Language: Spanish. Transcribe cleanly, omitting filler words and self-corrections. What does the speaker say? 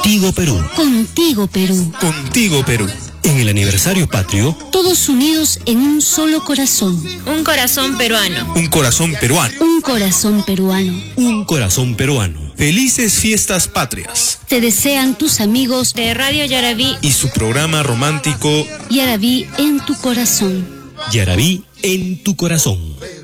Contigo Perú. Contigo Perú. Contigo Perú. En el aniversario patrio, todos unidos en un solo corazón. Un corazón peruano. Un corazón peruano. Un corazón peruano. Un corazón peruano. Felices fiestas patrias. Te desean tus amigos de Radio Yarabí y su programa romántico Yarabí en tu corazón. Yarabí en tu corazón.